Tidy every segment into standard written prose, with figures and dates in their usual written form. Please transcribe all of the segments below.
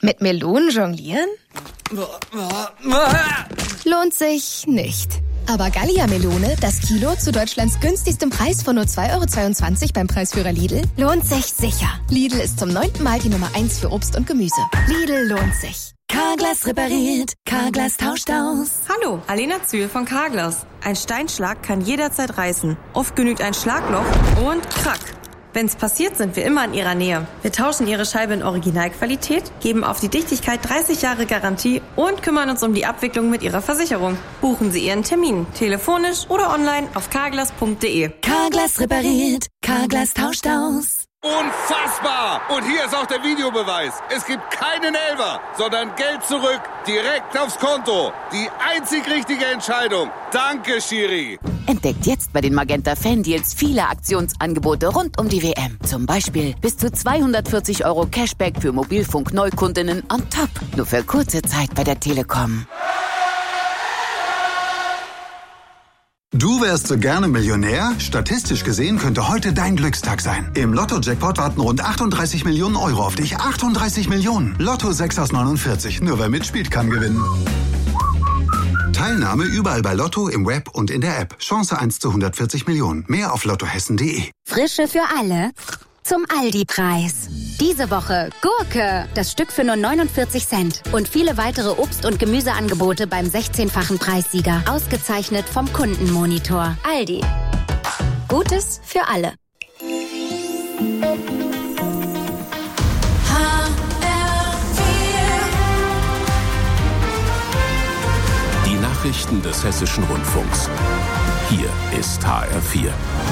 Mit Melonen jonglieren? Lohnt sich nicht. Aber Gallia-Melone, das Kilo zu Deutschlands günstigstem Preis von nur 2,22 € beim Preisführer Lidl, lohnt sich sicher. Lidl ist zum 9. Mal die Nummer 1 für Obst und Gemüse. Lidl lohnt sich. Carglass repariert, Carglass tauscht aus. Hallo, Alena Zühl von Carglass. Ein Steinschlag kann jederzeit reißen. Oft genügt ein Schlagloch und krack. Wenn's passiert, sind wir immer in Ihrer Nähe. Wir tauschen Ihre Scheibe in Originalqualität, geben auf die Dichtigkeit 30 Jahre Garantie und kümmern uns um die Abwicklung mit Ihrer Versicherung. Buchen Sie Ihren Termin, telefonisch oder online auf carglass.de. Carglass repariert, Carglass tauscht aus. Unfassbar! Und hier ist auch der Videobeweis. Es gibt keinen Elfer, sondern Geld zurück, direkt aufs Konto. Die einzig richtige Entscheidung. Danke, Schiri. Entdeckt jetzt bei den Magenta Fan-Deals viele Aktionsangebote rund um die WM. Zum Beispiel bis zu 240 € Cashback für Mobilfunk-Neukundinnen on top. Nur für kurze Zeit bei der Telekom. Du wärst so gerne Millionär? Statistisch gesehen könnte heute dein Glückstag sein. Im Lotto-Jackpot warten rund 38 Millionen € auf dich. 38 Millionen. Lotto 6 aus 49. Nur wer mitspielt, kann gewinnen. Teilnahme überall bei Lotto, im Web und in der App. Chance 1 zu 140 Millionen. Mehr auf lottohessen.de. Frische für alle zum Aldi-Preis. Diese Woche Gurke, das Stück für nur 49 Cent. Und viele weitere Obst- und Gemüseangebote beim 16-fachen Preissieger. Ausgezeichnet vom Kundenmonitor. Aldi. Gutes für alle. Die Nachrichten des Hessischen Rundfunks. Hier ist HR4.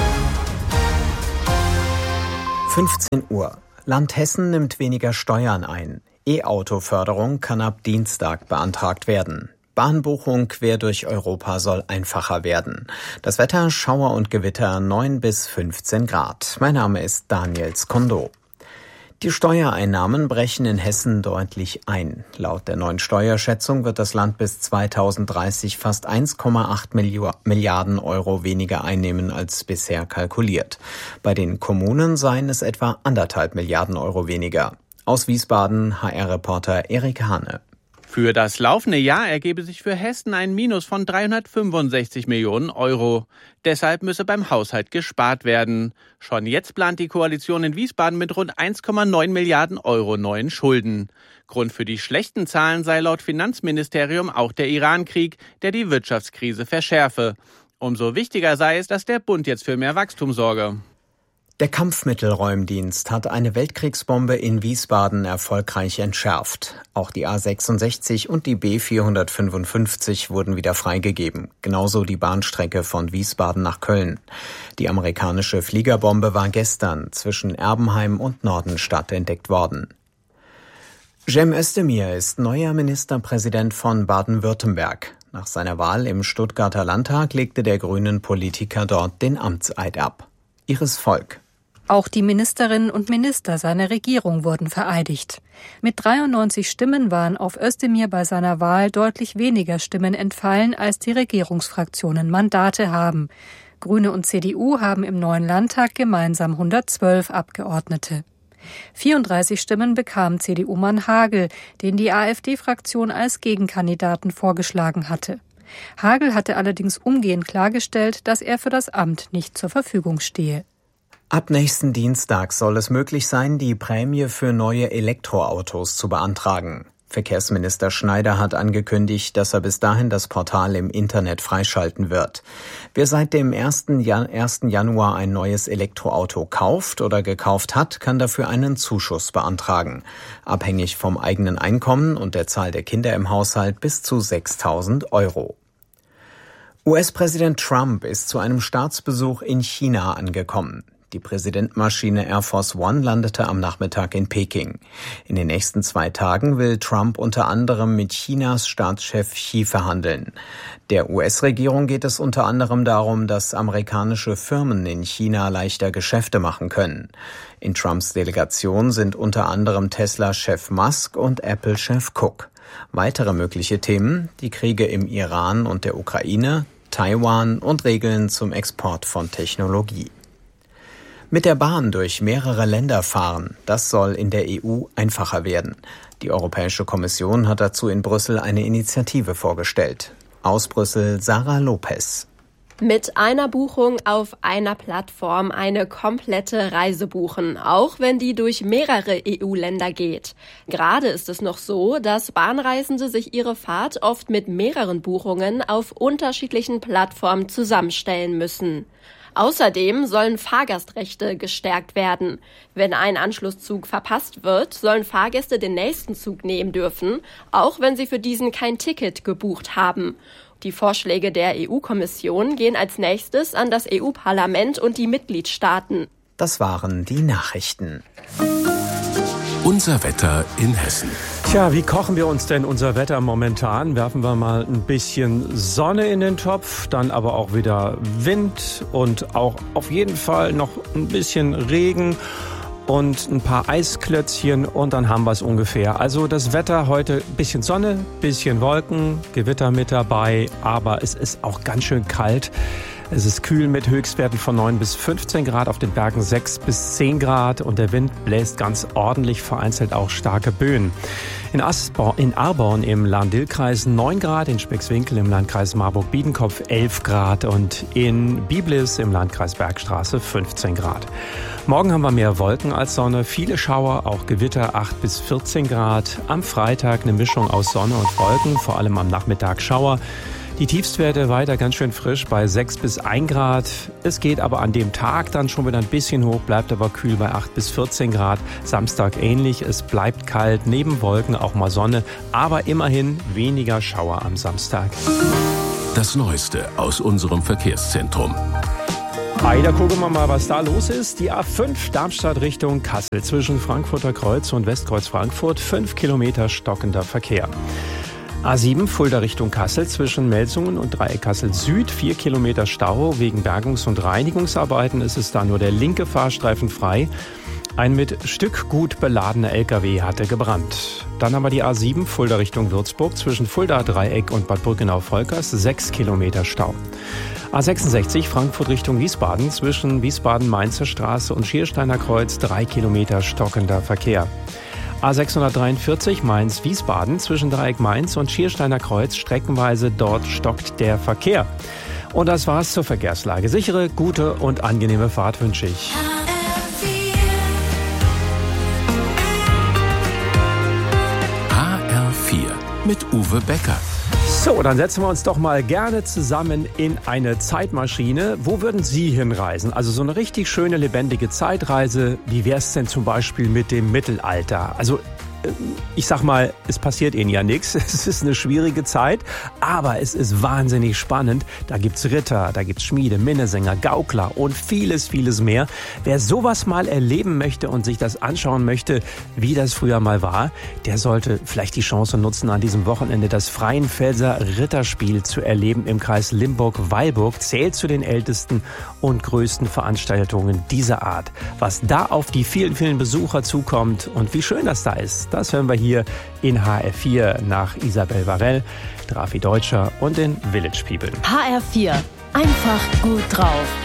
15 Uhr. Land Hessen nimmt weniger Steuern ein. E-Auto-Förderung kann ab Dienstag beantragt werden. Bahnbuchung quer durch Europa soll einfacher werden. Das Wetter, Schauer und Gewitter 9 bis 15 Grad. Mein Name ist Daniel Skondo. Die Steuereinnahmen brechen in Hessen deutlich ein. Laut der neuen Steuerschätzung wird das Land bis 2030 fast 1,8 Milliarden € weniger einnehmen als bisher kalkuliert. Bei den Kommunen seien es etwa 1,5 Milliarden € weniger. Aus Wiesbaden HR-Reporter Erik Hane. Für das laufende Jahr ergebe sich für Hessen ein Minus von 365 Millionen €. Deshalb müsse beim Haushalt gespart werden. Schon jetzt plant die Koalition in Wiesbaden mit rund 1,9 Milliarden € neuen Schulden. Grund für die schlechten Zahlen sei laut Finanzministerium auch der Iran-Krieg, der die Wirtschaftskrise verschärfe. Umso wichtiger sei es, dass der Bund jetzt für mehr Wachstum sorge. Der Kampfmittelräumdienst hat eine Weltkriegsbombe in Wiesbaden erfolgreich entschärft. Auch die A66 und die B455 wurden wieder freigegeben. Genauso die Bahnstrecke von Wiesbaden nach Köln. Die amerikanische Fliegerbombe war gestern zwischen Erbenheim und Nordenstadt entdeckt worden. Cem Özdemir ist neuer Ministerpräsident von Baden-Württemberg. Nach seiner Wahl im Stuttgarter Landtag legte der grünen Politiker dort den Amtseid ab. Iris Volk. Auch die Ministerinnen und Minister seiner Regierung wurden vereidigt. Mit 93 Stimmen waren auf Özdemir bei seiner Wahl deutlich weniger Stimmen entfallen, als die Regierungsfraktionen Mandate haben. Grüne und CDU haben im neuen Landtag gemeinsam 112 Abgeordnete. 34 Stimmen bekam CDU-Mann Hagel, den die AfD-Fraktion als Gegenkandidaten vorgeschlagen hatte. Hagel hatte allerdings umgehend klargestellt, dass er für das Amt nicht zur Verfügung stehe. Ab nächsten Dienstag soll es möglich sein, die Prämie für neue Elektroautos zu beantragen. Verkehrsminister Schneider hat angekündigt, dass er bis dahin das Portal im Internet freischalten wird. Wer seit dem 1. Januar ein neues Elektroauto kauft oder gekauft hat, kann dafür einen Zuschuss beantragen. Abhängig vom eigenen Einkommen und der Zahl der Kinder im Haushalt bis zu 6.000 €. US-Präsident Trump ist zu einem Staatsbesuch in China angekommen. Die Präsidentmaschine Air Force One landete am Nachmittag in Peking. In den nächsten 2 Tagen will Trump unter anderem mit Chinas Staatschef Xi verhandeln. Der US-Regierung geht es unter anderem darum, dass amerikanische Firmen in China leichter Geschäfte machen können. In Trumps Delegation sind unter anderem Tesla-Chef Musk und Apple-Chef Cook. Weitere mögliche Themen: die Kriege im Iran und der Ukraine, Taiwan und Regeln zum Export von Technologie. Mit der Bahn durch mehrere Länder fahren, das soll in der EU einfacher werden. Die Europäische Kommission hat dazu in Brüssel eine Initiative vorgestellt. Aus Brüssel Sarah Lopez. Mit einer Buchung auf einer Plattform eine komplette Reise buchen, auch wenn die durch mehrere EU-Länder geht. Gerade ist es noch so, dass Bahnreisende sich ihre Fahrt oft mit mehreren Buchungen auf unterschiedlichen Plattformen zusammenstellen müssen. Außerdem sollen Fahrgastrechte gestärkt werden. Wenn ein Anschlusszug verpasst wird, sollen Fahrgäste den nächsten Zug nehmen dürfen, auch wenn sie für diesen kein Ticket gebucht haben. Die Vorschläge der EU-Kommission gehen als nächstes an das EU-Parlament und die Mitgliedstaaten. Das waren die Nachrichten. Unser Wetter in Hessen. Tja, wie kochen wir uns denn unser Wetter momentan? Werfen wir mal ein bisschen Sonne in den Topf, dann aber auch wieder Wind und auch auf jeden Fall noch ein bisschen Regen und ein paar Eisklötzchen und dann haben wir es ungefähr. Also das Wetter heute bisschen Sonne, bisschen Wolken, Gewitter mit dabei, aber es ist auch ganz schön kalt. Es ist kühl mit Höchstwerten von 9 bis 15 Grad, auf den Bergen 6 bis 10 Grad und der Wind bläst ganz ordentlich, vereinzelt auch starke Böen. In Arborn im Lahn-Dill-Kreis 9 Grad, in Spexwinkel im Landkreis Marburg-Biedenkopf 11 Grad und in Biblis im Landkreis Bergstraße 15 Grad. Morgen haben wir mehr Wolken als Sonne, viele Schauer, auch Gewitter 8 bis 14 Grad. Am Freitag eine Mischung aus Sonne und Wolken, vor allem am Nachmittag Schauer. Die Tiefstwerte weiter ganz schön frisch bei 6 bis 1 Grad. Es geht aber an dem Tag dann schon wieder ein bisschen hoch, bleibt aber kühl bei 8 bis 14 Grad. Samstag ähnlich, es bleibt kalt, neben Wolken auch mal Sonne, aber immerhin weniger Schauer am Samstag. Das Neueste aus unserem Verkehrszentrum. Da gucken wir mal, was da los ist. Die A5 Darmstadt Richtung Kassel zwischen Frankfurter Kreuz und Westkreuz Frankfurt, 5 Kilometer stockender Verkehr. A7 Fulda Richtung Kassel zwischen Melsungen und Dreieck Kassel Süd, 4 Kilometer Stau. Wegen Bergungs- und Reinigungsarbeiten ist es da nur der linke Fahrstreifen frei. Ein mit Stückgut beladener LKW hatte gebrannt. Dann haben wir die A7 Fulda Richtung Würzburg zwischen Fulda Dreieck und Bad Brückenau-Volkers, 6 Kilometer Stau. A66 Frankfurt Richtung Wiesbaden zwischen Wiesbaden-Mainzer Straße und Schiersteiner Kreuz, 3 Kilometer stockender Verkehr. A643 Mainz-Wiesbaden zwischen Dreieck Mainz und Schiersteiner Kreuz, streckenweise dort stockt der Verkehr. Und das war's zur Verkehrslage. Sichere, gute und angenehme Fahrt wünsche ich. HR4 mit Uwe Becker. So, dann setzen wir uns doch mal gerne zusammen in eine Zeitmaschine. Wo würden Sie hinreisen? Also so eine richtig schöne, lebendige Zeitreise. Wie wäre es denn zum Beispiel mit dem Mittelalter? Also ich sag mal, es passiert Ihnen ja nichts. Es ist eine schwierige Zeit, aber es ist wahnsinnig spannend. Da gibt's Ritter, da gibt's Schmiede, Minnesänger, Gaukler und vieles, vieles mehr. Wer sowas mal erleben möchte und sich das anschauen möchte, wie das früher mal war, der sollte vielleicht die Chance nutzen, an diesem Wochenende das Freienfelser Ritterspiel zu erleben im Kreis Limburg-Weilburg. Zählt zu den ältesten und größten Veranstaltungen dieser Art. Was da auf die vielen, vielen Besucher zukommt und wie schön das da ist, das hören wir hier in HR4 nach Isabel Varell, Drafi Deutscher und den Village People. HR4, einfach gut drauf.